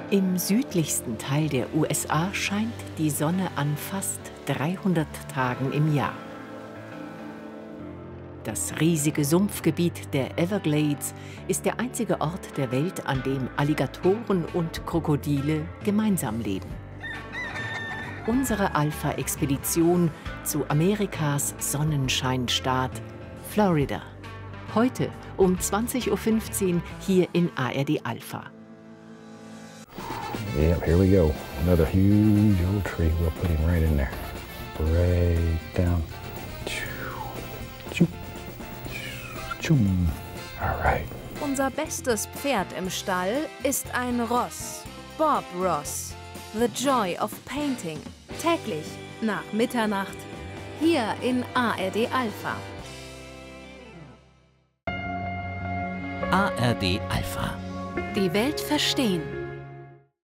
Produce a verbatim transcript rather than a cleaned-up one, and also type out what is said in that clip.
Im südlichsten Teil der U S A scheint die Sonne an fast dreihundert Tagen im Jahr. Das riesige Sumpfgebiet der Everglades ist der einzige Ort der Welt, an dem Alligatoren und Krokodile gemeinsam leben. Unsere Alpha-Expedition zu Amerikas Sonnenscheinstaat Florida. Heute um zwanzig Uhr fünfzehn hier in A R D Alpha. Yep, here we go. Another huge old tree. We'll put him right in there. Right down. All right. Unser bestes Pferd im Stall ist ein Ross. Bob Ross. The Joy of Painting. Täglich nach Mitternacht hier in A R D Alpha. A R D Alpha. Die Welt verstehen.